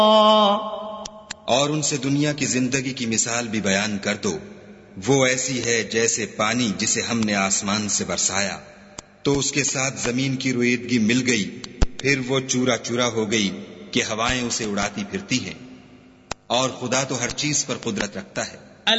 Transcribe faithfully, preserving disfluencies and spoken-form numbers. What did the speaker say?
और उनसे दुनिया की जिंदगी की मिसाल भी बयान कर दो। वो ऐसी है जैसे पानी जिसे हमने आसमान से बरसाया, तो उसके साथ जमीन की रोईदगी मिल गई, फिर वो चूरा चूरा हो गई कि हवाएं उसे उड़ाती फिरती हैं। और खुदा तो हर चीज पर कुदरत रखता है।